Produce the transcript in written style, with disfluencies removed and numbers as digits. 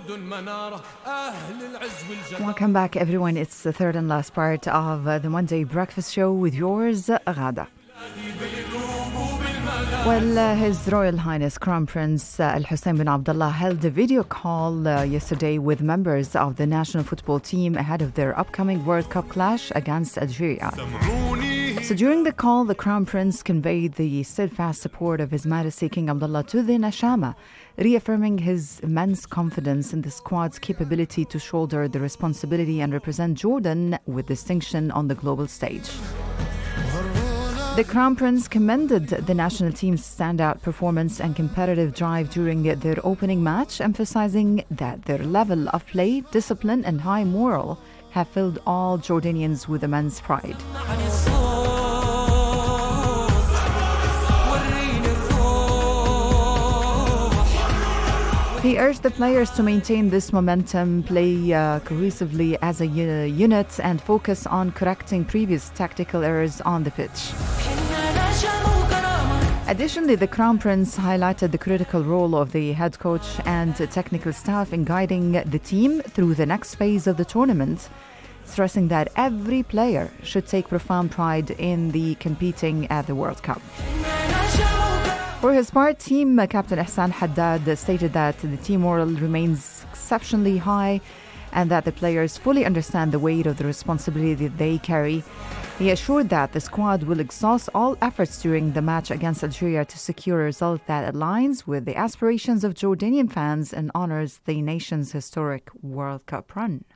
Welcome back, everyone. It's the third and last part of the Monday Breakfast Show with yours, Ghada. Well, His Royal Highness Crown Prince Al Hussein bin Abdullah held a video call yesterday with members of the national football team ahead of their upcoming World Cup clash against Algeria. So during the call, the Crown Prince conveyed the steadfast support of His Majesty King Abdullah to the Nashama, reaffirming his immense confidence in the squad's capability to shoulder the responsibility and represent Jordan with distinction on the global stage. The Crown Prince commended the national team's standout performance and competitive drive during their opening match, emphasizing that their level of play, discipline, and high morale have filled all Jordanians with immense pride. He urged the players to maintain this momentum, play cohesively as a unit, and focus on correcting previous tactical errors on the pitch. Additionally, the Crown Prince highlighted the critical role of the head coach and technical staff in guiding the team through the next phase of the tournament, stressing that every player should take profound pride in the competing at the World Cup. For his part, team captain Ihsan Haddad stated that the team morale remains exceptionally high and that the players fully understand the weight of the responsibility that they carry. He assured that the squad will exhaust all efforts during the match against Algeria to secure a result that aligns with the aspirations of Jordanian fans and honors the nation's historic World Cup run.